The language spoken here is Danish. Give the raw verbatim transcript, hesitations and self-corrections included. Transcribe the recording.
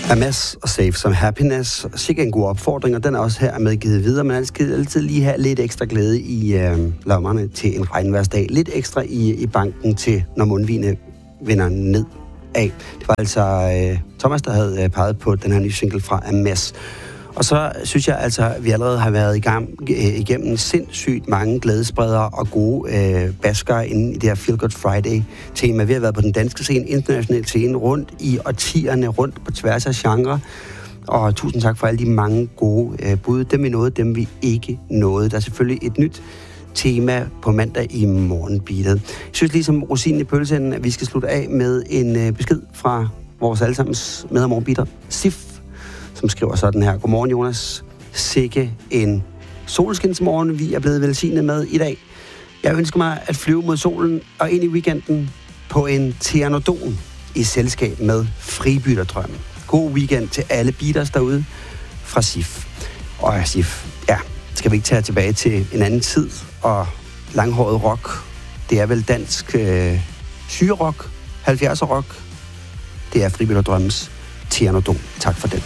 Amas og Safe som Happiness. Sikke en god opfordring, og den er også her med givet videre. Man skal altid lige have lidt ekstra glæde i øh, lommerne til en regnværsdag. Lidt ekstra i, i banken til, når mundvine vender ned af. Det var altså øh, Thomas, der havde øh, peget på den her nye single fra Amas. Og så synes jeg altså, at vi allerede har været i gang øh, igennem sindssygt mange glædespredere og gode øh, baskere inde i det her Feel Good Friday-tema. Vi har været på den danske scene, internationale scene, rundt i årtierne, rundt på tværs af genre. Og tusind tak for alle de mange gode øh, bud. Dem vi nåede, dem vi ikke nåede. Der er selvfølgelig et nyt tema på mandag i morgenbeatet. Jeg synes ligesom rosinen i pølseenden, at vi skal slutte af med en øh, besked fra vores allesammens med- og morgenbeater, Sif, som skriver sådan her. Godmorgen, Jonas. Sikke en solskinsmorgen, vi er blevet velsignet med i dag. Jeg ønsker mig at flyve mod solen og ind i weekenden på en Pteranodon i selskab med Fribytterdrømmen. God weekend til alle beaters derude fra Sif. Og Sif, ja, skal vi ikke tage tilbage til en anden tid og langhåret rock? Det er vel dansk øh, syrerock, halvfjerdser rock. Det er Fribytterdrømmens Pteranodon. Tak for den.